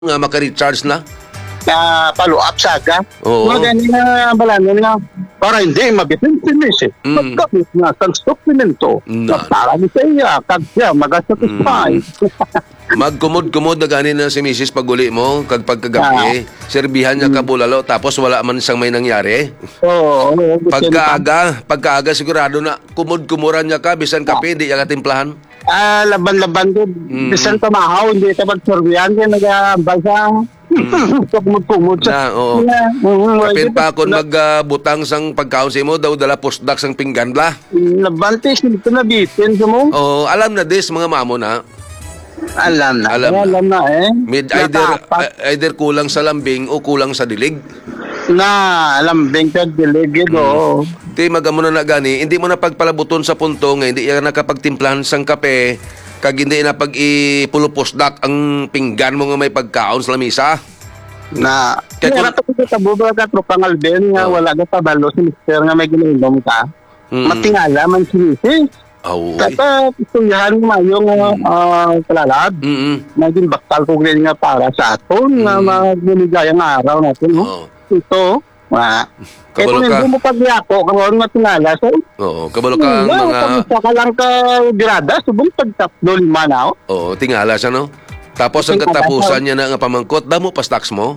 nga maka-recharge na. Follow up saga. Oo. Mga ganyan na balanan nga para hindi mabitin sinis. Magkabit nga sa supplemento. Na. Para ni siya, kagya, magasatisfy. Magkumod-kumod na ganin na si Mrs. paguli mo kag pagkagabi. Serbihan niya ka bulalo tapos wala man siyang may nangyari. Oo. Pagkaaga sigurado na kumod-kumuran niya ka bisan kape di ya katimplahan. Laban-laban ko. Bisan pamahaw, hindi ito magsorbihan. Kaya nag-balsa. Kumod-kumod Na, oo. Kapit pa kung magbutang sang pagkaunsi mo, daw dala postdoc sang pinggan bla. Labantis, hindi na bitin sa mo. Oo, alam na this mga mamo na. Alam na. Alam na. eh. Either kulang sa lambing o kulang sa dilig. Lambing ka diligid, oo. Di magamo na gani, hindi mo na pagpalabuton sa punto nga hindi yan nakapagtimplahan sang kape, kag hindi na pag-ipulupostdak ang pinggan mo nga may pagkaon sa lamisa. Kaya kung natapos ka tropang Alben nga wala ka pabalo si Mister nga may ginainom ka, matingala man sinisi. Kaya istuyahan mo yung kalalab, naging baktal ko nga para sa aton nga magbunigayang araw natin. Ito, kaya kung hindi mo pagyako, karoon matingala sa kabalo ka mga... Kamusta ka lang ka grada, subong pagtapdo lima na. Oo, tingala siya, no? Tapos ang katapusan niya na nga pamangkot, damo pa stocks mo?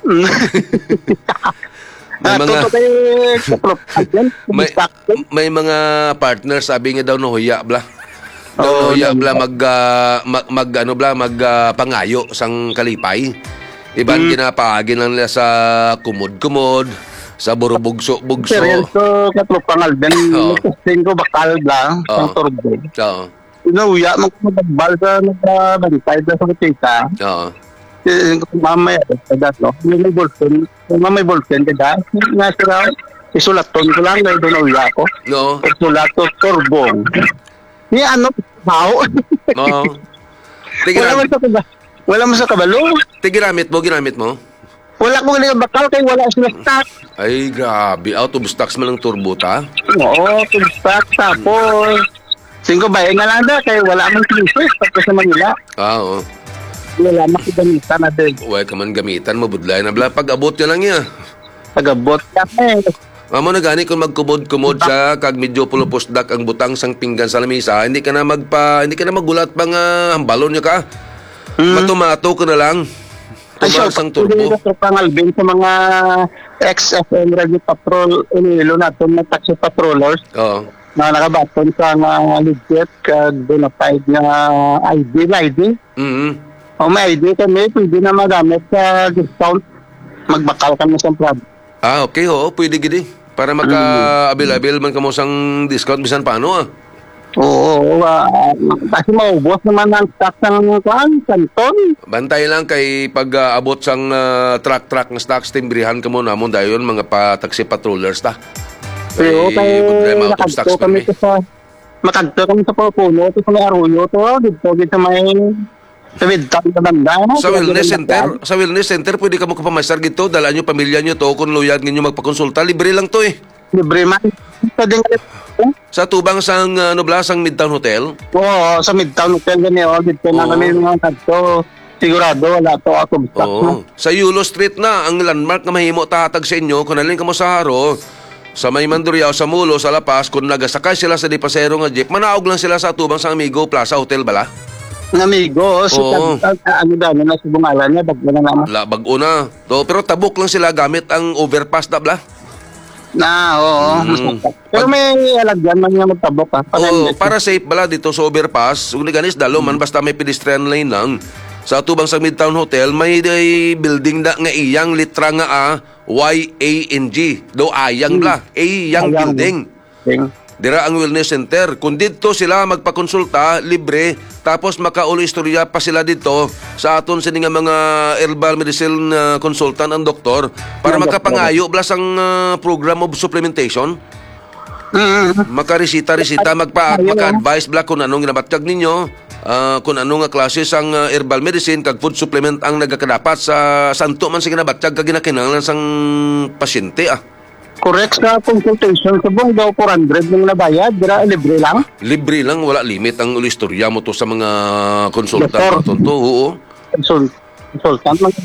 may mga partners sabi nga daw nahuya bla. Magpangayo sang kalipay. Iban ginapaagin lang nila sa kumod-kumod, sa burubugso-bugso. Experience ko katropang Alben, nagkasing ko bakal lang, ang turbo. Inuya, magbagbal sa nagbantay na sa kitita. Mamaya, may bolsen ka dahil. Nga sila, isulaton ko lang, dahil doon uya ko. Isulaton, turbong. Ni ano, how? Wala mo sa kabalo. Ginamit mo? Wala ko ganyan bakal kaya wala sila stock. Ay, grabe. Out of stocks man ang turbo, ta? Oo, out of stock. Tapos, 5 bayan nga lang na kaya wala mong krisis pagka sa Manila. Oo. Wala makigamitan na din. Huwag ka man gamitan, mabudlay na bla. Pag-abot ka lang yan. Pag-abot ka Amo na gani kung magkumod-kumod siya kag medyo pulupostdak ang butang sang pinggan sa lamisa, hindi ka na magulat pa nga hambalon niya ka. Matumato ka na lang. Tumaas ang turbo. Ito pang Alben sa mga XFM Radio Patrol, inilo natin na taxi patrollers. Na nakabaton sa legit kag bonafide nga ID. May ID kami, pwede na magamit sa discount. Magbakal kami sa product. Okay, pwede gidi. Para maka-abil-abil man kamo sang discount bisan paano Oo, kasi maubos naman ang stock ng kanton. Bantay lang kay pag-abot sang truck na stocks, timbrihan ka muna mo dahil mga taxi patrollers ta. Pero kay makagto kami sa Puno, sa may Arroyo to, dito sa may Sa wellness center, pwede ka mo kapamaster gito, dalaan nyo pamilya nyo to, kung luyad nyo magpakonsulta, libre lang to Libre man. Sa tubang sang sang Midtown Hotel? Oo, sa Midtown Hotel ganyan. Dito na kami mga tagto. Sigurado, wala to out of stock. Sa Yulo Street na, ang landmark na mahimo tatag sa inyo, kung naling ka mo sa Haro, sa may Mandurriao, sa Mulo, sa La Paz, kung nagasakay sila sa Dipasero nga jeep, manaog lang sila sa tubang sa Amigo Plaza Hotel bala? Amigo, na sa bungalan niya, bago na naman. Bago na. Pero tabok lang sila gamit ang overpass na bala? Pero may alagyan man nga magtabok para safe bala dito sa overpass. Uli ganis dalo man basta may pedestrian lane lang. Sa tubang sa Midtown Hotel may building na nga iyang litra nga YANG. Do ayang bla. Ayang building. Dira ang wellness center. Kung dito sila magpakonsulta, libre, tapos makaulo istorya pa sila dito sa aton sa nga mga herbal medicine consultant ang doktor para makapangayo blas ang program of supplementation. Makaresita, maka-advise bla kung anong ginabatyag ninyo, kung anong nga klase sang herbal medicine kag food supplement ang nagakadapat sa santo man sa ginabatyag kag ginakinahanglan sang pasyente Correct sa consultation. Subong daw 400 nung nabayad. Libre lang? Libre lang. Wala limit ang istorya mo to sa mga konsultant. Oo. consultant